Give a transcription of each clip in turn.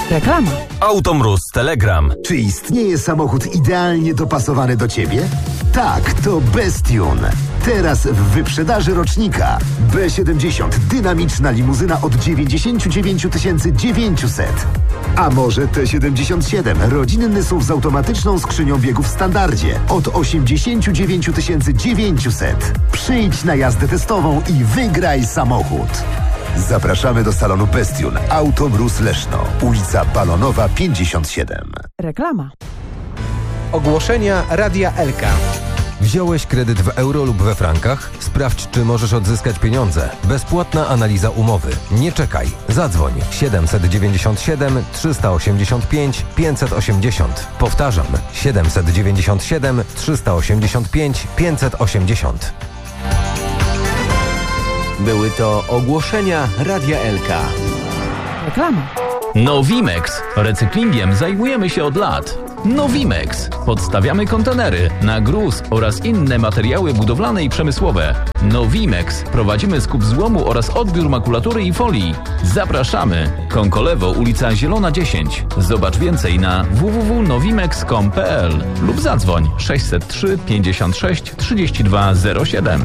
Reklama. Automróz Telegram. Czy istnieje samochód idealnie dopasowany do Ciebie? Tak, to Bestune. Teraz w wyprzedaży rocznika. B70 dynamiczna limuzyna od 99 900. A może T77 rodzinny SUV z automatyczną skrzynią biegów w standardzie od 89 900. Przyjdź na jazdę testową i wygraj samochód. Zapraszamy do salonu Bestune. Automróz Leszno. Ulica Balonowa 57. Reklama. Ogłoszenia Radia Elka. Wziąłeś kredyt w euro lub we frankach? Sprawdź, czy możesz odzyskać pieniądze. Bezpłatna analiza umowy. Nie czekaj. Zadzwoń 797 385 580. Powtarzam 797 385 580. Były to ogłoszenia Radia Elka. Reklama. Nowimex. Recyklingiem zajmujemy się od lat. Nowimex. Podstawiamy kontenery na gruz oraz inne materiały budowlane i przemysłowe. Nowimex. Prowadzimy skup złomu oraz odbiór makulatury i folii. Zapraszamy. Konkolewo, ulica Zielona 10. Zobacz więcej na www.nowimex.com.pl lub zadzwoń 603 56 3207.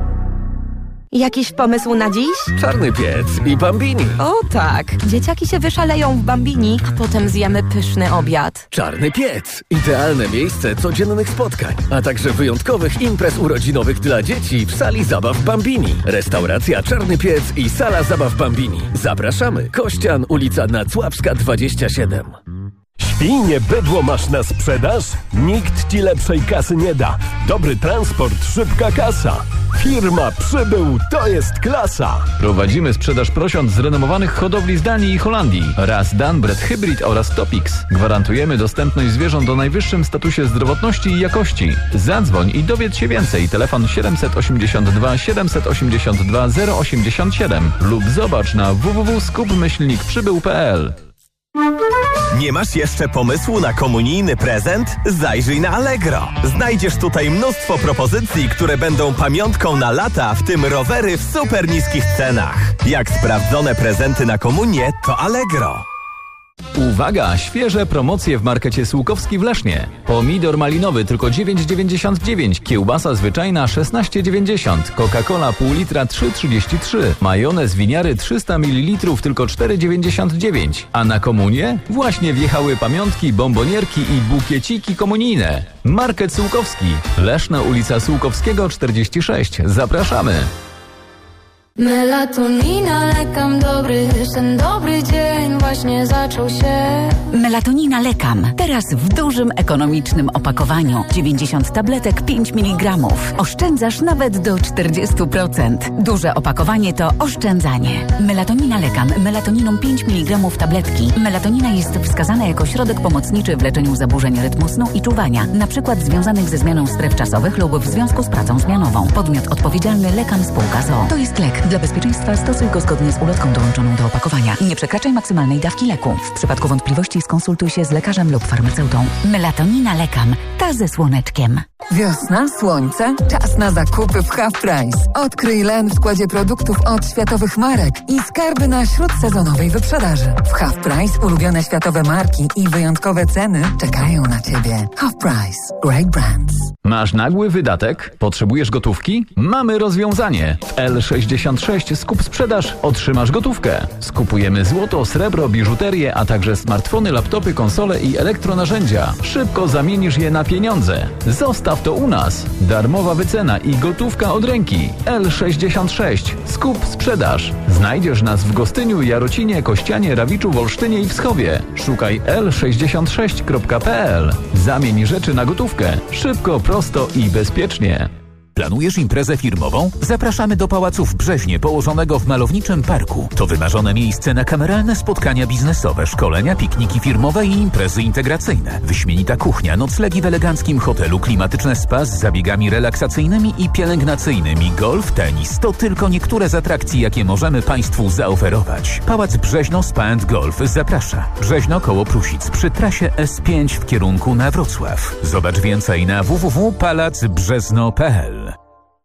Jakiś pomysł na dziś? Czarny piec i Bambini. O tak, dzieciaki się wyszaleją w Bambini, a potem zjemy pyszny obiad. Czarny piec. Idealne miejsce codziennych spotkań, a także wyjątkowych imprez urodzinowych dla dzieci w sali zabaw Bambini. Restauracja Czarny Piec i sala zabaw Bambini. Zapraszamy. Kościan, ulica Nacławska 27. Świnie bydło masz na sprzedaż? Nikt ci lepszej kasy nie da. Dobry transport, szybka kasa. Firma Przybył to jest klasa. Prowadzimy sprzedaż prosiąt z renomowanych hodowli z Danii i Holandii. Ras Danbred Hybrid oraz Topix. Gwarantujemy dostępność zwierząt o najwyższym statusie zdrowotności i jakości. Zadzwoń i dowiedz się więcej. Telefon 782 782 087 lub zobacz na www.skup-przybył.pl. Nie masz jeszcze pomysłu na komunijny prezent? Zajrzyj na Allegro. Znajdziesz tutaj mnóstwo propozycji, które będą pamiątką na lata, w tym rowery w super niskich cenach. Jak sprawdzone prezenty na komunię, to Allegro. Uwaga! Świeże promocje w markecie Sułkowski w Lesznie. Pomidor malinowy tylko 9,99, kiełbasa zwyczajna 16,90, Coca-Cola pół litra 3,33, majonez winiary 300 ml tylko 4,99. A na komunię? Właśnie wjechały pamiątki, bombonierki i bukieciki komunijne. Market Sułkowski. Leszna, ulica Sułkowskiego 46. Zapraszamy! Melatonina, lekam dobry, ten dobry dzień właśnie zaczął się. Melatonina lekam. Teraz w dużym, ekonomicznym opakowaniu. 90 tabletek, 5 mg. Oszczędzasz nawet do 40%. Duże opakowanie to oszczędzanie. Melatonina lekam. Melatoniną 5 mg tabletki. Melatonina jest wskazana jako środek pomocniczy w leczeniu zaburzeń rytmu snu i czuwania, np. związanych ze zmianą stref czasowych lub w związku z pracą zmianową. Podmiot odpowiedzialny Lekam Spółka z o.o. To jest lek. Dla bezpieczeństwa stosuj go zgodnie z ulotką dołączoną do opakowania. Nie przekraczaj maksymalnej dawki leku. W przypadku wątpliwości skonsultuj się z lekarzem lub farmaceutą. Melatonina Lekam. Ta ze słoneczkiem. Wiosna, słońce, czas na zakupy w Half Price. Odkryj len w składzie produktów od światowych marek i skarby na śródsezonowej wyprzedaży. W Half Price ulubione światowe marki i wyjątkowe ceny czekają na Ciebie. Half Price. Great brands. Masz nagły wydatek? Potrzebujesz gotówki? Mamy rozwiązanie. W L66 skup sprzedaż otrzymasz gotówkę. Skupujemy złoto, srebro, biżuterię, a także smartfony, laptopy, konsole i elektronarzędzia. Szybko zamienisz je na pieniądze. Zostaw to u nas. Darmowa wycena i gotówka od ręki. L66. Skup sprzedaż. Znajdziesz nas w Gostyniu, Jarocinie, Kościanie, Rawiczu, Wolsztynie i Wschowie. Szukaj l66.pl. Zamień rzeczy na gotówkę. Szybko, prosto i bezpiecznie. Planujesz imprezę firmową? Zapraszamy do Pałacu w Brzeźnie, położonego w malowniczym parku. To wymarzone miejsce na kameralne spotkania biznesowe, szkolenia, pikniki firmowe i imprezy integracyjne. Wyśmienita kuchnia, noclegi w eleganckim hotelu, klimatyczne spa z zabiegami relaksacyjnymi i pielęgnacyjnymi, golf, tenis. To tylko niektóre z atrakcji, jakie możemy Państwu zaoferować. Pałac Brzeźno Spa & Golf zaprasza. Brzeźno koło Prusic przy trasie S5 w kierunku na Wrocław. Zobacz więcej na www.palacbrzezno.pl.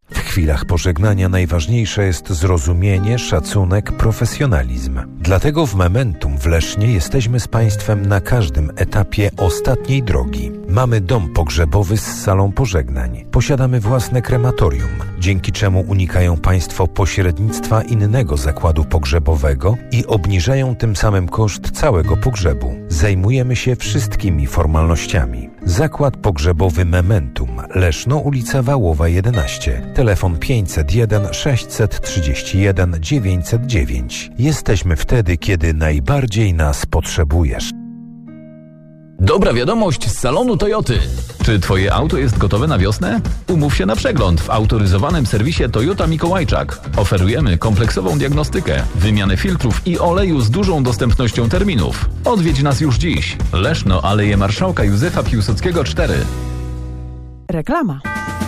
W chwilach pożegnania najważniejsze jest zrozumienie, szacunek, profesjonalizm. Dlatego w Mementum w Lesznie jesteśmy z Państwem na każdym etapie ostatniej drogi. Mamy dom pogrzebowy z salą pożegnań. Posiadamy własne krematorium, dzięki czemu unikają Państwo pośrednictwa innego zakładu pogrzebowego i obniżają tym samym koszt całego pogrzebu. Zajmujemy się wszystkimi formalnościami. Zakład pogrzebowy Mementum, Leszno, ulica Wałowa 11. Telefon 501 631 909. Jesteśmy wtedy, kiedy najbardziej nas potrzebujesz. Dobra wiadomość z salonu Toyoty. Czy twoje auto jest gotowe na wiosnę? Umów się na przegląd w autoryzowanym serwisie Toyota Mikołajczak. Oferujemy kompleksową diagnostykę, wymianę filtrów i oleju z dużą dostępnością terminów. Odwiedź nas już dziś. Leszno, Aleje Marszałka Józefa Piłsudskiego 4. Reklama.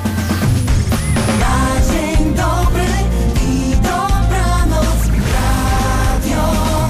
Dzień dobry i dobranoc. Radio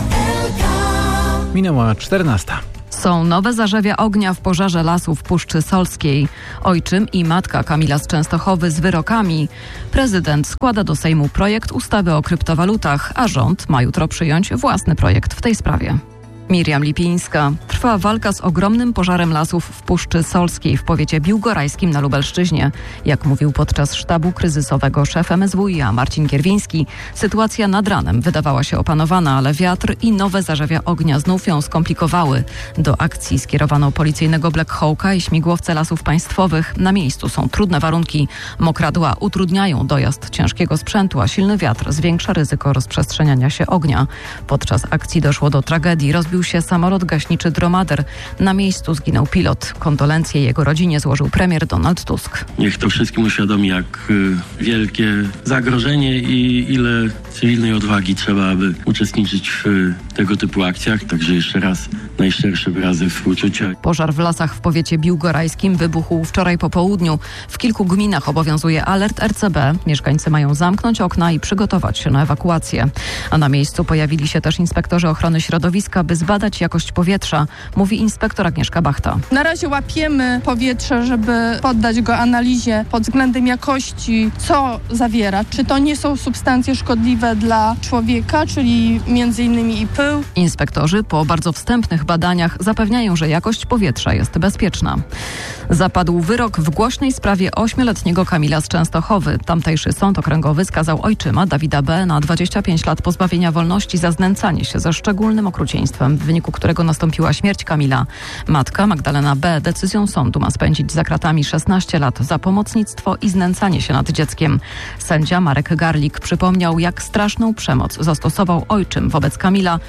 LK. Minęła 14. Są nowe zarzewia ognia w pożarze lasów Puszczy Solskiej. Ojczym i matka Kamila z Częstochowy z wyrokami. Prezydent składa do Sejmu projekt ustawy o kryptowalutach, a rząd ma jutro przyjąć własny projekt w tej sprawie. Miriam Lipińska. Trwa walka z ogromnym pożarem lasów w Puszczy Solskiej w powiecie biłgorajskim na Lubelszczyźnie. Jak mówił podczas sztabu kryzysowego szef MSWiA Marcin Kierwiński, sytuacja nad ranem wydawała się opanowana, ale wiatr i nowe zarzewia ognia znów ją skomplikowały. Do akcji skierowano policyjnego Black Hawka i śmigłowce Lasów Państwowych. Na miejscu są trudne warunki. Mokradła utrudniają dojazd ciężkiego sprzętu, a silny wiatr zwiększa ryzyko rozprzestrzeniania się ognia. Podczas akcji doszło do tragedii. Rozbił się samolot gaśniczy Dromader. Na miejscu zginął pilot. Kondolencje jego rodzinie złożył premier Donald Tusk. Niech to wszystkim uświadomi, jak wielkie zagrożenie i ile cywilnej odwagi trzeba, aby uczestniczyć w tego typu akcjach. Także jeszcze raz najszczersze wyrazy współczucia. Pożar w lasach w powiecie biłgorajskim wybuchł wczoraj po południu. W kilku gminach obowiązuje alert RCB. Mieszkańcy mają zamknąć okna i przygotować się na ewakuację. A na miejscu pojawili się też inspektorzy ochrony środowiska, by zbadać jakość powietrza, mówi inspektor Agnieszka Bachta. Na razie łapiemy powietrze, żeby poddać go analizie pod względem jakości, co zawiera. Czy to nie są substancje szkodliwe dla człowieka, czyli m.in. i pył. Inspektorzy po bardzo wstępnych badaniach zapewniają, że jakość powietrza jest bezpieczna. Zapadł wyrok w głośnej sprawie 8-letniego Kamila z Częstochowy. Tamtejszy sąd okręgowy skazał ojczyma Dawida B. na 25 lat pozbawienia wolności za znęcanie się ze szczególnym okrucieństwem, w wyniku którego nastąpiła śmierć Kamila. Matka Magdalena B. decyzją sądu ma spędzić za kratami 16 lat za pomocnictwo i znęcanie się nad dzieckiem. Sędzia Marek Garlik przypomniał, jak straszną przemoc zastosował ojczym wobec Kamila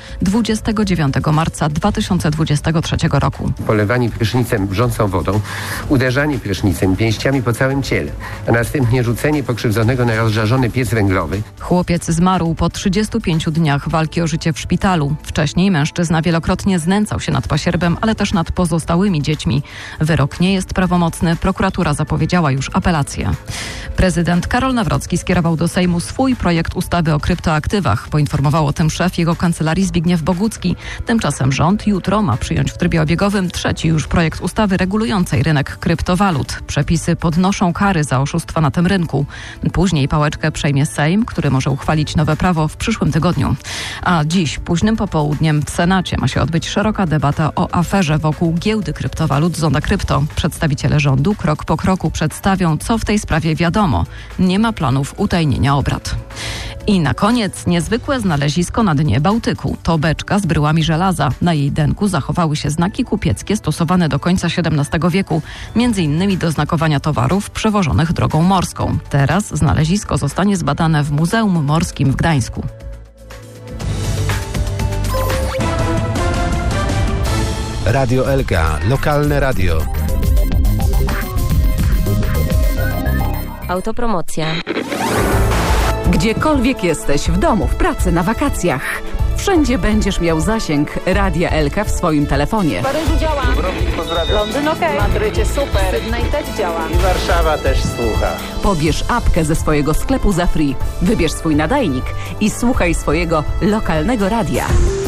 29 marca 2023 roku. Polewanie prysznicem wrzącą wodą, uderzanie prysznicem pięściami po całym ciele, a następnie rzucenie pokrzywdzonego na rozżarzony piec węglowy. Chłopiec zmarł po 35 dniach walki o życie w szpitalu. Wcześniej mężczyzna wielokrotnie znęcał się nad pasierbem, ale też nad pozostałymi dziećmi. Wyrok nie jest prawomocny. Prokuratura zapowiedziała już apelację. Prezydent Karol Nawrocki skierował do Sejmu swój projekt ustawy o kryptoaktywach. Poinformował o tym szef jego kancelarii Zbigniew Bogucki. Tymczasem rząd jutro ma przyjąć w trybie obiegowym trzeci już projekt ustawy regulującej rynek kryptowalut. Przepisy podnoszą kary za oszustwa na tym rynku. Później pałeczkę przejmie Sejm, który może uchwalić nowe prawo w przyszłym tygodniu. A dziś późnym popołudniem w Senacie ma się odbyć szeroka debata o aferze wokół giełdy kryptowalut Zonda Krypto. Przedstawiciele rządu krok po kroku przedstawią, co w tej sprawie wiadomo. Nie ma planów utajnienia obrad. I na koniec niezwykłe znalezisko na dnie Bałtyku. To beczka z bryłami żelaza. Na jej denku zachowały się znaki kupieckie stosowane do końca XVII wieku, m.in. do znakowania towarów przewożonych drogą morską. Teraz znalezisko zostanie zbadane w Muzeum Morskim w Gdańsku. Radio LK, lokalne radio. Autopromocja. Gdziekolwiek jesteś, w domu, w pracy, na wakacjach. Wszędzie będziesz miał zasięg Radia LK w swoim telefonie. W Paryżu działa. Dubrovnik pozdrawiam. Londyn okej. W Madrycie super. Sydney też działa. I Warszawa też słucha. Pobierz apkę ze swojego sklepu za free. Wybierz swój nadajnik i słuchaj swojego lokalnego radia.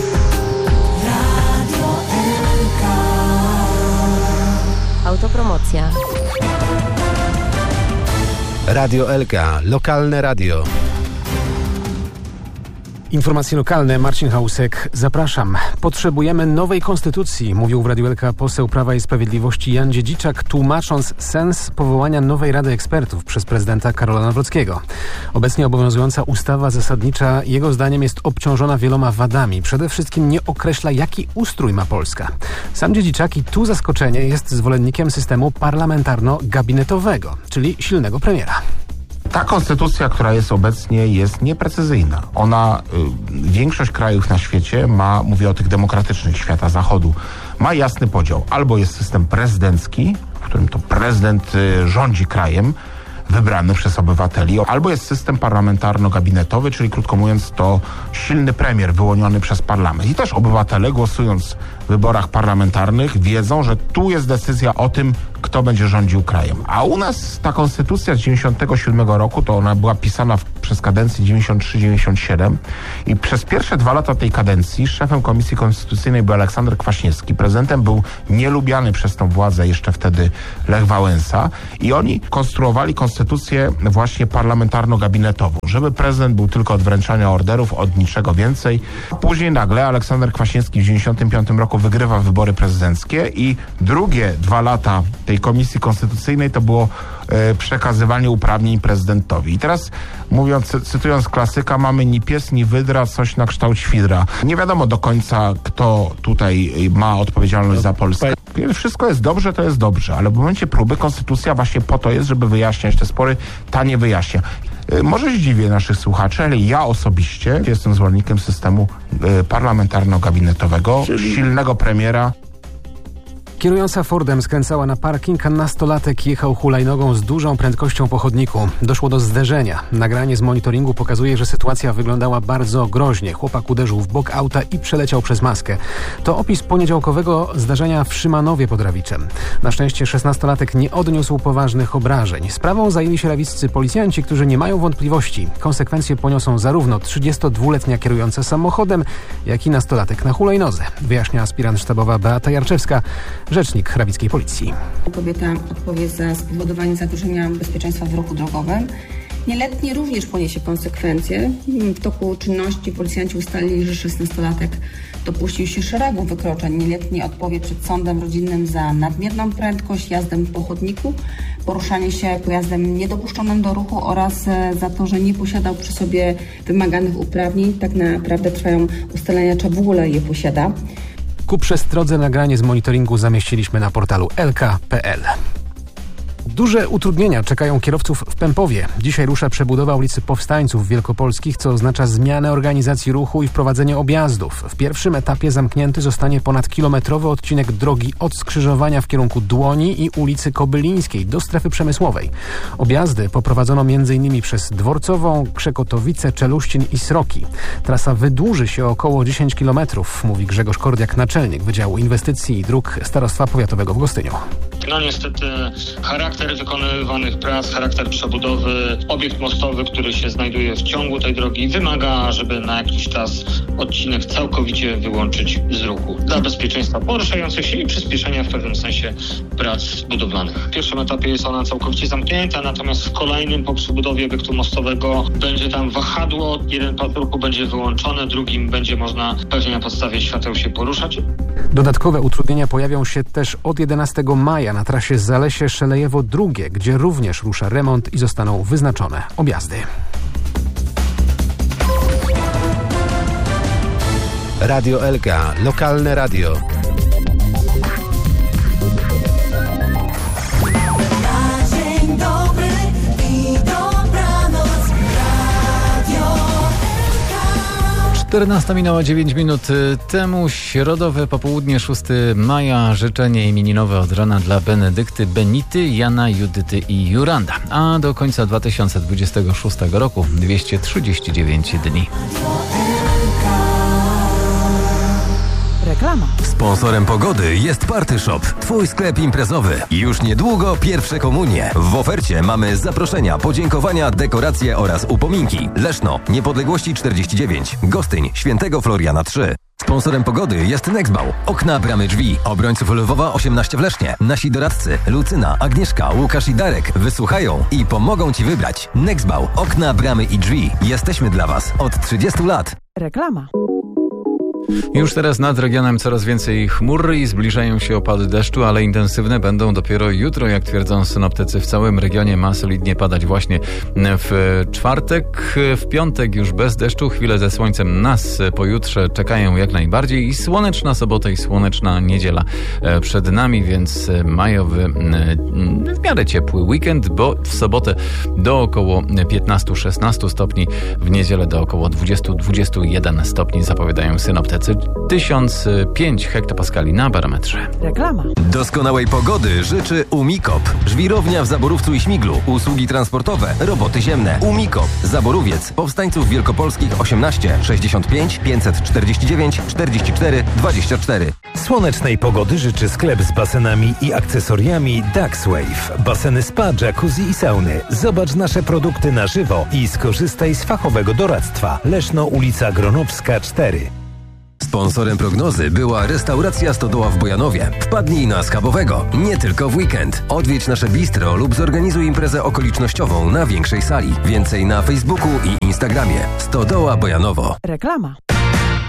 Radio LK. Autopromocja. Radio LK. Lokalne radio. Informacje lokalne, Marcin Hałusek, zapraszam. Potrzebujemy nowej konstytucji, mówił w Radiu LK poseł Prawa i Sprawiedliwości Jan Dziedziczak, tłumacząc sens powołania nowej Rady Ekspertów przez prezydenta Karola Nawrockiego. Obecnie obowiązująca ustawa zasadnicza, jego zdaniem, jest obciążona wieloma wadami. Przede wszystkim nie określa, jaki ustrój ma Polska. Sam Dziedziczak, i tu zaskoczenie, jest zwolennikiem systemu parlamentarno-gabinetowego, czyli silnego premiera. Ta konstytucja, która jest obecnie, jest nieprecyzyjna. Większość krajów na świecie mówię o tych demokratycznych świata zachodu, ma jasny podział. Albo jest system prezydencki, w którym to prezydent rządzi krajem, wybrany przez obywateli, albo jest system parlamentarno-gabinetowy, czyli krótko mówiąc to silny premier wyłoniony przez parlament. I też obywatele, głosując w wyborach parlamentarnych, wiedzą, że tu jest decyzja o tym, kto będzie rządził krajem. A u nas ta konstytucja z 97 roku, to ona była pisana przez kadencji 93-97 i przez pierwsze 2 lata tej kadencji szefem Komisji Konstytucyjnej był Aleksander Kwaśniewski. Prezydentem był nielubiany przez tą władzę jeszcze wtedy Lech Wałęsa i oni konstruowali konstytucję właśnie parlamentarno-gabinetową, żeby prezydent był tylko od wręczania orderów, od niczego więcej. Później nagle Aleksander Kwaśniewski w 95 roku wygrywa wybory prezydenckie i drugie 2 lata tej Komisji Konstytucyjnej to było przekazywanie uprawnień prezydentowi. I teraz cytując klasyka, mamy ni pies, ni wydra, coś na kształt świdra. Nie wiadomo do końca, kto tutaj ma odpowiedzialność za Polskę. Kiedy wszystko jest dobrze, to jest dobrze, ale w momencie próby konstytucja właśnie po to jest, żeby wyjaśniać te spory, ta nie wyjaśnia. Może zdziwię naszych słuchaczy, ale ja osobiście jestem zwolennikiem systemu parlamentarno-gabinetowego, silnego premiera. Kierująca Fordem skręcała na parking, a nastolatek jechał hulajnogą z dużą prędkością po chodniku. Doszło do zderzenia. Nagranie z monitoringu pokazuje, że sytuacja wyglądała bardzo groźnie. Chłopak uderzył w bok auta i przeleciał przez maskę. To opis poniedziałkowego zdarzenia w Szymanowie pod Rawiczem. Na szczęście 16-latek nie odniósł poważnych obrażeń. Sprawą zajęli się rawiccy policjanci, którzy nie mają wątpliwości. Konsekwencje poniosą zarówno 32-letnia kierująca samochodem, jak i nastolatek na hulajnodze, wyjaśnia aspirant sztabowa Beata Jarczewska, rzecznik rawickiej policji. Kobieta odpowie za spowodowanie zagrożenia bezpieczeństwa w ruchu drogowym. Nieletni również poniesie konsekwencje. W toku czynności policjanci ustalili, że 16-latek dopuścił się szeregu wykroczeń. Nieletni odpowie przed sądem rodzinnym za nadmierną prędkość, jazdę po chodniku, poruszanie się pojazdem niedopuszczonym do ruchu oraz za to, że nie posiadał przy sobie wymaganych uprawnień. Tak naprawdę trwają ustalenia, czy w ogóle je posiada. Ku przestrodze nagranie z monitoringu zamieściliśmy na portalu lk.pl. Duże utrudnienia czekają kierowców w Pępowie. Dzisiaj rusza przebudowa ulicy Powstańców Wielkopolskich, co oznacza zmianę organizacji ruchu i wprowadzenie objazdów. W pierwszym etapie zamknięty zostanie ponadkilometrowy odcinek drogi od skrzyżowania w kierunku Dłoni i ulicy Kobylińskiej do strefy przemysłowej. Objazdy poprowadzono m.in. przez Dworcową, Krzekotowice, Czeluścin i Sroki. Trasa wydłuży się o około 10 km, mówi Grzegorz Kordiak, naczelnik Wydziału Inwestycji i Dróg Starostwa Powiatowego w Gostyniu. No niestety charakter wykonywanych prac, charakter przebudowy, obiekt mostowy, który się znajduje w ciągu tej drogi, wymaga, żeby na jakiś czas odcinek całkowicie wyłączyć z ruchu. Dla bezpieczeństwa poruszających się i przyspieszenia w pewnym sensie prac budowlanych. W pierwszym etapie jest ona całkowicie zamknięta, natomiast w kolejnym po przebudowie obiektu mostowego będzie tam wahadło. Jeden pas ruchu będzie wyłączony, drugim będzie można pewnie na podstawie świateł się poruszać. Dodatkowe utrudnienia pojawią się też od 11 maja na trasie Zalesie-Szelejewo-Drugie, gdzie również rusza remont i zostaną wyznaczone objazdy. Radio LK. Lokalne radio. Dzień dobry i dobranoc. Radio 14 minęła 9 minut temu, środowe popołudnie, 6 maja, życzenie imieninowe od rana dla Benedykty, Benity, Jana, Judyty i Juranda. A do końca 2026 roku 239 dni. Reklama. Sponsorem pogody jest Party Shop, twój sklep imprezowy. Już niedługo pierwsze komunie. W ofercie mamy zaproszenia, podziękowania, dekoracje oraz upominki. Leszno, Niepodległości 49, Gostyń, Świętego Floriana 3. Sponsorem pogody jest Nexbau. Okna, bramy, drzwi. Obrońców Lwowa 18 w Lesznie. Nasi doradcy Lucyna, Agnieszka, Łukasz i Darek wysłuchają i pomogą Ci wybrać. Nexbau. Okna, bramy i drzwi. Jesteśmy dla Was od 30 lat. Reklama. Już teraz nad regionem coraz więcej chmur i zbliżają się opady deszczu, ale intensywne będą dopiero jutro, jak twierdzą synoptycy. W całym regionie ma solidnie padać właśnie w czwartek. W piątek już bez deszczu, chwile ze słońcem nas pojutrze czekają jak najbardziej i słoneczna sobota i słoneczna niedziela przed nami, więc majowy, w miarę ciepły weekend, bo w sobotę do około 15-16 stopni, w niedzielę do około 20-21 stopni zapowiadają synoptycy. 1005 hektopaskali na barometrze. Reklama. Doskonałej pogody życzy Umikop. Żwirownia w Zaborówcu i Śmiglu. Usługi transportowe, roboty ziemne. Umikop. Zaborowiec. Powstańców Wielkopolskich 18 65 549 44 24. Słonecznej pogody życzy sklep z basenami i akcesoriami Duckswave. Baseny spa, jacuzzi i sauny. Zobacz nasze produkty na żywo i skorzystaj z fachowego doradztwa. Leszno, ulica Gronowska 4. Sponsorem prognozy była restauracja Stodoła w Bojanowie. Wpadnij na schabowego, nie tylko w weekend. Odwiedź nasze bistro lub zorganizuj imprezę okolicznościową na większej sali. Więcej na Facebooku i Instagramie. Stodoła Bojanowo. Reklama.